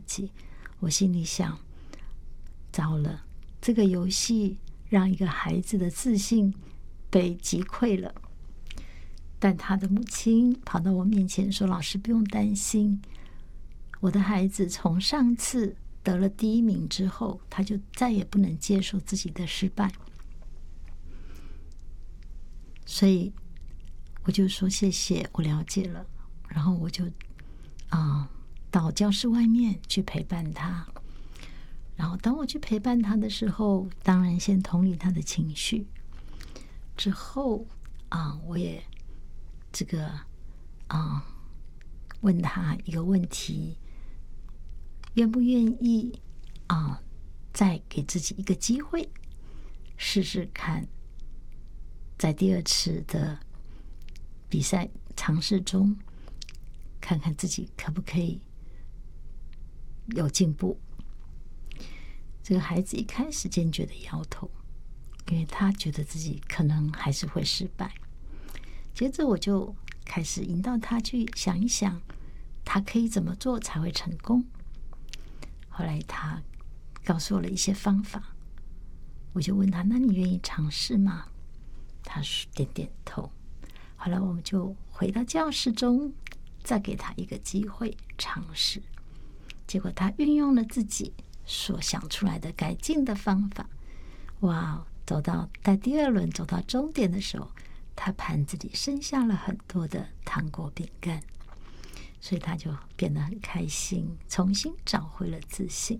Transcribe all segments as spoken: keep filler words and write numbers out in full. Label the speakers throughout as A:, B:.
A: 解。我心里想，糟了，这个游戏让一个孩子的自信被击溃了。但他的母亲跑到我面前说：“老师不用担心，我的孩子从上次得了第一名之后，他就再也不能接受自己的失败。”所以我就说谢谢，我了解了。然后我就啊、呃、到教室外面去陪伴他。然后当我去陪伴他的时候，当然先同理他的情绪。之后啊、呃，我也这个啊、呃、问他一个问题，愿不愿意啊、呃、再给自己一个机会，试试看，在第二次的比赛尝试中，看看自己可不可以有进步。这个孩子一开始坚决的摇头，因为他觉得自己可能还是会失败。接着我就开始引导他去想一想，他可以怎么做才会成功。后来他告诉我了一些方法，我就问他：“那你愿意尝试吗？”他点点头。后来我们就回到教室中，再给他一个机会尝试。结果他运用了自己所想出来的改进的方法，哇！走到在第二轮走到终点的时候，他盘子里剩下了很多的糖果饼干，所以他就变得很开心，重新找回了自信。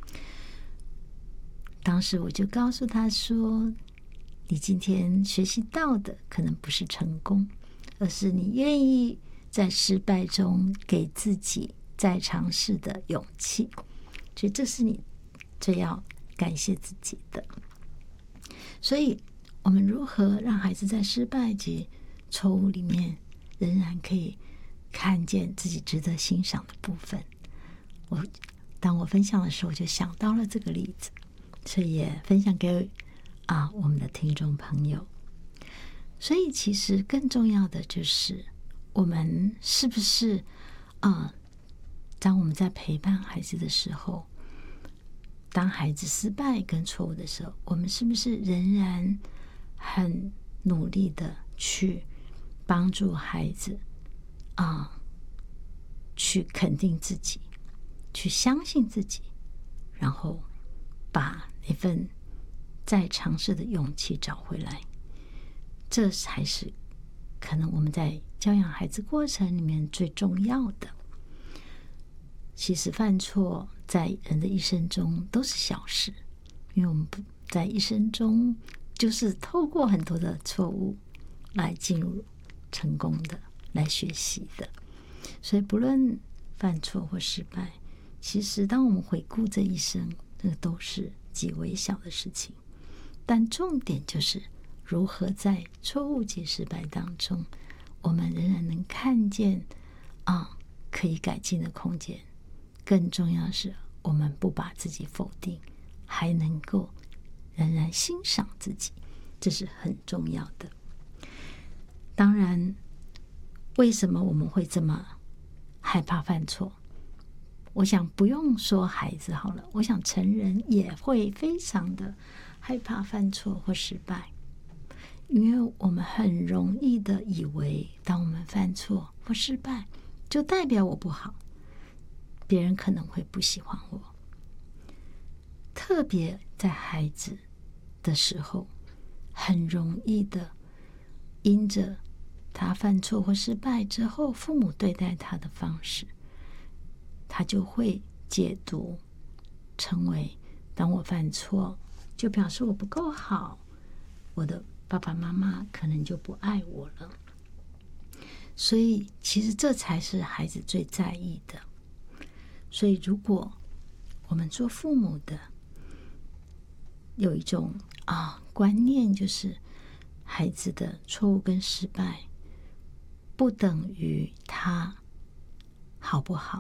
A: 当时我就告诉他说：“你今天学习到的可能不是成功，而是你愿意在失败中给自己再尝试的勇气，所以这是你最要感谢自己的。”所以我们如何让孩子在失败及错误里面仍然可以看见自己值得欣赏的部分？我当我分享的时候，我就想到了这个例子，所以也分享给啊我们的听众朋友。所以其实更重要的就是我们是不是啊，当我们在陪伴孩子的时候，当孩子失败跟错误的时候，我们是不是仍然很努力的去帮助孩子啊，去肯定自己，去相信自己，然后把那份再尝试的勇气找回来？这才是可能我们在教养孩子过程里面最重要的。其实犯错在人的一生中都是小事，因为我们在一生中就是透过很多的错误来进入成功的，来学习的。所以不论犯错或失败，其实当我们回顾这一生，这个都是极微小的事情。但重点就是如何在错误及失败当中，我们仍然能看见啊可以改进的空间。更重要的是，我们不把自己否定，还能够仍然欣赏自己，这是很重要的。当然，为什么我们会这么害怕犯错？我想不用说孩子好了，我想成人也会非常的害怕犯错或失败，因为我们很容易的以为，当我们犯错或失败，就代表我不好，别人可能会不喜欢我。特别在孩子的时候，很容易的因着他犯错或失败之后，父母对待他的方式，他就会解读成为，当我犯错就表示我不够好，我的爸爸妈妈可能就不爱我了。所以其实这才是孩子最在意的。所以如果我们做父母的有一种啊观念，就是孩子的错误跟失败不等于他好不好，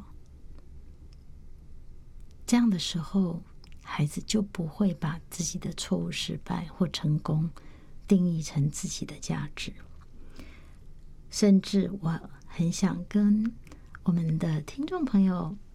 A: 这样的时候，孩子就不会把自己的错误、失败或成功定义成自己的价值。甚至我很想跟我们的听众朋友